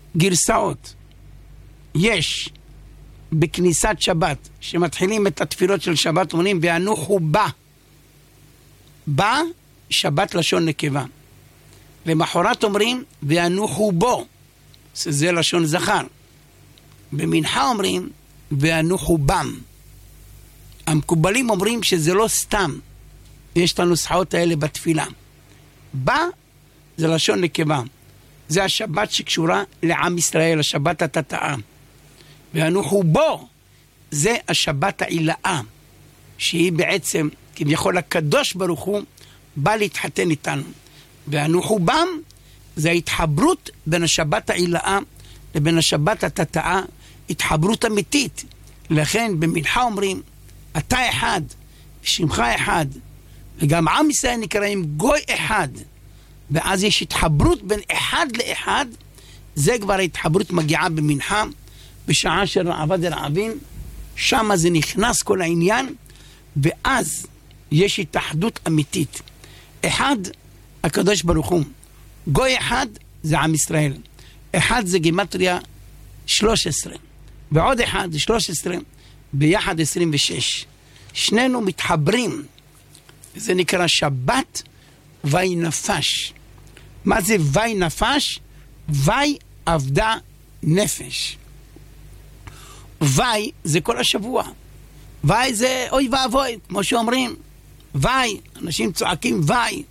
גרסאות. יש בכניסת שבת, שמתחילים את התפילות של שבת, אומרים, ואנוחו בה. בה, שבת לשון נקבה. למחרת אומרים, ואנוחו בו. זה לשון זכר. במנחה אומרים, ואנוחו בם. המקובלים אומרים שזה לא סתם. יש את הנוסחאות האלה בתפילה. בה, זה לשון נקבה. זה השבת שקשורה לעם ישראל, השבת התתאה. ואנוחו בו, זה השבת העילאה, שהיא בעצם, כביכול הקדוש ברוך הוא, בא להתחתן איתנו. ואנוחו בם, זה ההתחברות בין השבת העילאה לבין השבת התתאה, התחברות אמיתית. לכן במנחה אומרים, אתה אחד, שמך אחד, וגם עם ישראל נקראים גוי אחד, ואז יש התחברות בין אחד לאחד. זה כבר ההתחברות מגיעה במנחה, בשעה של רעבד רעבין, שם זה נכנס כל העניין, ואז יש התאחדות אמיתית. אחד, הקדוש ברוך הוא. גוי אחד זה עם ישראל. אחד זה גימטריה 13, ועוד אחד זה 13, ביחד 26. שנינו מתחברים. זה נקרא שבת וי נפש. מה זה וי נפש? וי עבדה נפש. וי זה כל השבוע. וי זה אוי ואבוי, כמו שאומרים. וי, אנשים צועקים וי.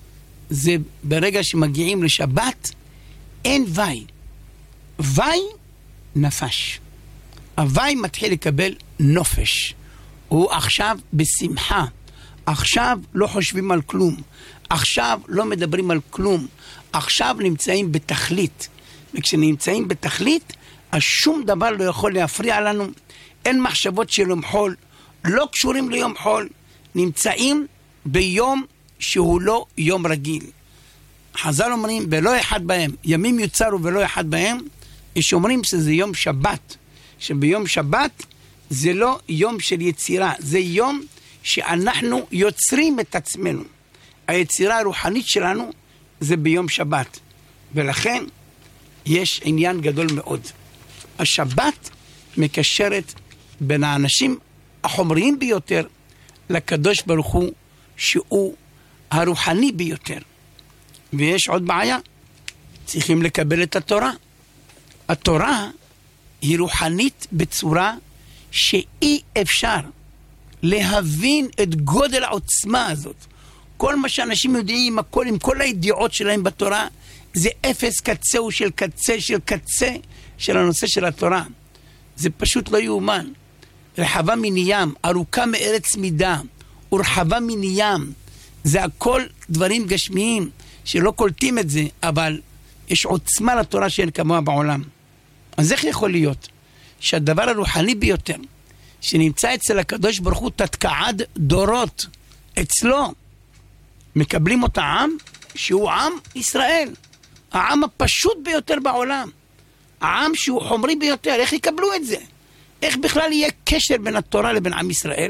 זה ברגע שמגיעים לשבת, אין וי. וי נפש. הווי מתחיל לקבל נופש. הוא עכשיו בשמחה. עכשיו לא חושבים על כלום. עכשיו לא מדברים על כלום. עכשיו נמצאים בתכלית. וכשנמצאים בתכלית, אז שום דבר לא יכול להפריע לנו. אין מחשבות של יום חול. לא קשורים ליום חול. נמצאים ביום שהוא לא יום רגיל. חז"ל אומרים, ולא אחד בהם. ימים יוצרו ולא אחד בהם. יש אומרים שזה יום שבת. שביום שבת זה לא יום של יצירה. זה יום שאנחנו יוצרים את עצמנו. היצירה הרוחנית שלנו זה ביום שבת. ולכן יש עניין גדול מאוד. השבת מקשרת בין האנשים החומריים ביותר לקדוש ברוך הוא, שהוא הרוחני ביותר. ויש עוד בעיה. צריכים לקבל את התורה. התורה היא רוחנית בצורה שאי אפשר להבין את גודל העוצמה הזאת. כל מה שאנשים יודעים, הכל, עם כל הידיעות שלהם בתורה, זה אפס קצהו של קצה של קצה של הנושא של התורה. זה פשוט לא יאומן. רחבה מן ים, ארוכה מארץ מידה, ורחבה מן ים. זה הכל דברים גשמיים שלא קולטים את זה, אבל יש עוצמה לתורה שאין כמוה בעולם. אז איך יכול להיות שהדבר הרוחני ביותר שנמצא אצל הקדוש ברוך הוא תתקעד דורות אצלו, מקבלים אותה עם שהוא עם ישראל, העם הפשוט ביותר בעולם, העם שהוא חומרי ביותר? איך יקבלו את זה? איך בכלל יהיה קשר בין התורה לבין עם ישראל?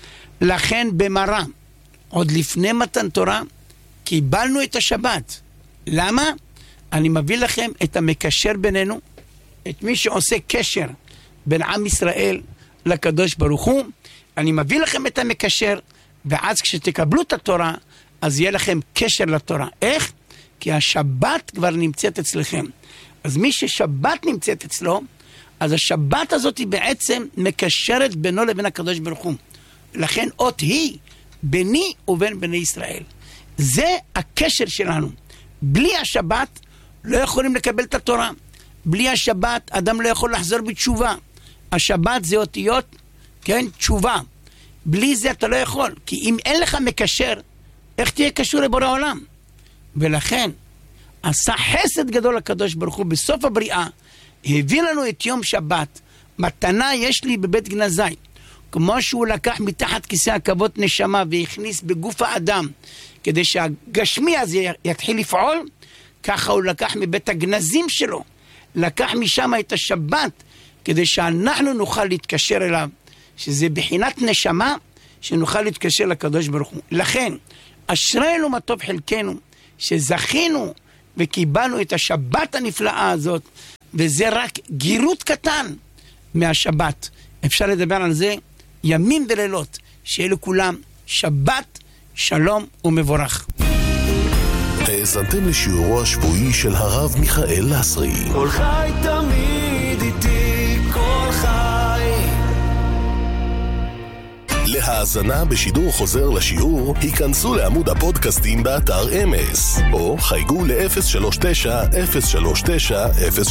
לכן במראה, עוד לפני מתן תורה, קיבלנו את השבת. למה? אני מביא לכם את המקשר בינינו, את מי שעושה קשר בין עם ישראל לקדוש ברוך הוא. אני מביא לכם את המקשר, ואז כשתקבלו את התורה, אז יהיה לכם קשר לתורה. איך? כי השבת כבר נמצאת אצלכם. אז מי ששבת נמצאת אצלו, אז השבת הזאת היא בעצם מקשרת בינו לבין הקדוש ברוך הוא. לכן אות היא ביני ובין בני ישראל. זה הקשר שלנו. בלי השבת לא יכולים לקבל את התורה. בלי השבת אדם לא יכול לחזור בתשובה. השבת זה אותיות, כן, תשובה. בלי זה אתה לא יכול. כי אם אין לך מקשר, איך תהיה קשור לבורא העולם? ולכן עשה חסד גדול לקדוש ברוך הוא בסוף הבריאה, הביא לנו את יום שבת. מתנה יש לי בבית גנזי. כמו שהוא לקח מתחת כיסא הכבוד נשמה והכניס בגוף האדם כדי שהגשמי הזה יתחיל לפעול, ככה הוא לקח מבית הגנזים שלו, לקח משם את השבת כדי שאנחנו נוכל להתקשר אליו, שזה בחינת נשמה שנוכל להתקשר לקדוש ברוך הוא. לכן אשרינו מה טוב חלקנו שזכינו וקיבלנו את השבת הנפלאה הזאת, וזה רק גירות קטן מהשבת. אפשר לדבר על זה ימים ולילות. שיהיה לכולם שבת שלום ומבורך. האזנתם לשיעורו השבועי של הרב מיכאל לסרי. כל חי תמיד איתי, כל חי. להאזנה בשידור חוזר לשיעור, היכנסו לעמוד הפודקאסטים באתר אמס, או חייגו ל-039-039-039.